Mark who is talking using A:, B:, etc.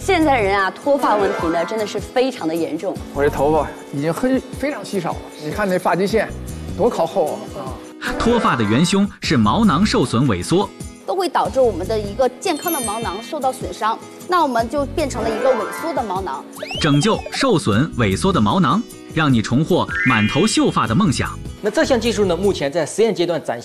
A: 现在的人啊，脱发问题呢，真的是非常的严重。
B: 我这头发已经非常稀少了，你看那发际线多靠后啊！
C: 脱发的元凶是毛囊受损萎缩，
A: 都会导致我们的一个健康的毛囊受到损伤，那我们就变成了一个萎缩的毛囊。
C: 拯救受损萎缩的毛囊，让你重获满头秀发的梦想。
D: 那这项技术呢，目前在实验阶段展现。